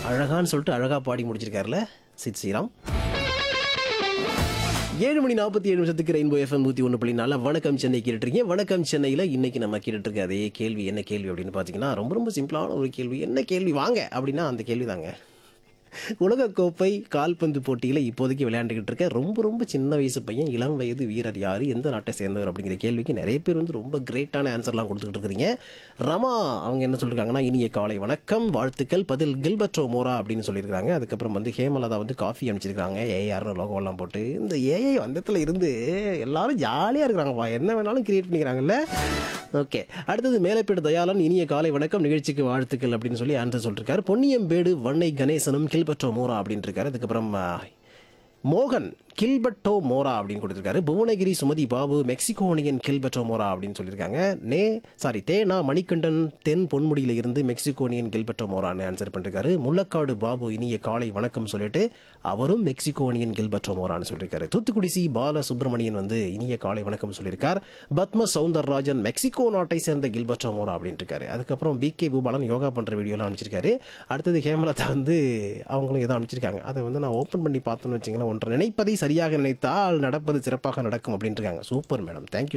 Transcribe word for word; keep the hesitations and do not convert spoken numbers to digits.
அழகான்னு சொல்லிட்டு அழகாக பாடி முடிச்சிருக்காருல சித் ஸ்ரீராம். ஏழு மணி நாற்பத்தி ஏழு நிமிஷத்துக்கு ரெயின்போ எஃப்எம் நூற்றி ஒன்று புள்ளி நாலு வணக்கம் சென்னை கேட்டுருக்கீங்க. வணக்கம் சென்னையில் இன்னைக்கு நம்ம கேட்டுட்டு இருக்க அதே கேள்வி என்ன கேள்வி அப்படின்னு பார்த்தீங்கன்னா ரொம்ப ரொம்ப சிம்பிளான ஒரு கேள்வி. என்ன கேள்வி வாங்க அப்படின்னா அந்த கேள்வி தாங்க. உலகக்கோப்பை கால்பந்து போட்டியில் இப்போதைக்கு விளையாண்டுக்கிட்டு இருக்க ரொம்ப ரொம்ப சின்ன வயசு பையன், இளம் வயது வீரர் யார், எந்த நாட்டை சேர்ந்தவர் அப்படிங்கிற கேள்விக்கு நிறைய பேர் வந்து ரொம்ப கிரேட்டான ஆன்சர்லாம் கொடுத்துக்கிட்டு இருக்கிறீங்க. ரமா அவங்க என்ன சொல்லியிருக்காங்கன்னா, இனிய காலை வணக்கம் வாழ்த்துக்கள், பதில் கில்பர்ட்டோ மோரா அப்படின்னு சொல்லியிருக்காங்க. அதுக்கப்புறம் வந்து ஹேமலதா வந்து காஃபி அனுப்பிச்சிருக்காங்க ஏஆர்னு லோகோலாம் போட்டு. இந்த ஏஐ வந்தத்தில் இருந்து எல்லாரும் ஜாலியாக இருக்கிறாங்கப்பா, என்ன வேணாலும் கிரியேட் பண்ணிக்கிறாங்கல்ல. ஓகே, அடுத்தது மேலப்பேடு தயாளன் இனிய காலை வணக்கம் நிகழ்ச்சிக்கு வாழ்த்துக்கள் அப்படின்னு சொல்லி ஆன்சர் சொல்லியிருக்காரு. பொன்னியம்பேடு வண்ணை கணேசனும் கில்பர்ட்டோ மோரா அப்படின்னு இருக்காரு. அதுக்கப்புறம் மோகன் கில்பர்ட்டோ மோரா அப்படின்னு கொடுத்துருக்காரு. புவனகிரி சுமதி பாபு மெக்சிகோனியன் கில்பர்ட்டோ மோரா அப்படின்னு சொல்லியிருக்காங்க. நே சாரி தேனா மணிகண்டன் தென் பொன்முடியில் இருந்து மெக்சிகோனியன் கில்பர்ட்டோ மோரான்னு ஆன்சர் பண்ணிருக்காரு. முள்ளக்காடு பாபு இனிய காலை வணக்கம் சொல்லிட்டு அவரும் மெக்சிகோனியன் கில்பர்ட்டோ மோரான்னு சொல்லியிருக்காரு. தூத்துக்குடி சி பால சுப்பிரமணியன் வந்து இனிய காலை வணக்கம் சொல்லியிருக்கார். பத்ம சவுந்தரராஜன் மெக்சிகோ நாட்டை சேர்ந்த கில்பர்ட்டோ மோரா அப்படின்னு இருக்காரு. அதுக்கப்புறம் பி கே பூபாலன் யோகா பண்ணுற வீடியோலாம் அனுப்பிச்சிருக்காரு. அடுத்தது ஹேமலதா வந்து அவங்களும் ஏதோ அனுப்பிச்சிருக்காங்க. அதை வந்து நான் ஓப்பன் பண்ணி பார்த்தோன்னு வச்சிங்களேன், ஒன்றை நினைப்பதை சரியாக நினைத்தால் நடப்பது சிறப்பாக நடக்கும் அப்படின்ட்டு இருக்காங்க. Super madam, thank you.